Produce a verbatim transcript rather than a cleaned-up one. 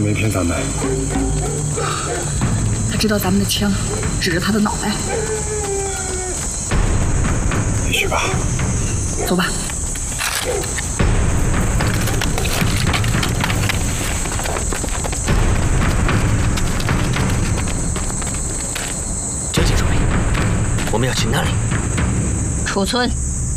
没骗咱们？ 他知道咱们的枪指着他的脑袋。 也许吧。 走吧。 酒井助理，我们要去那里。 储村，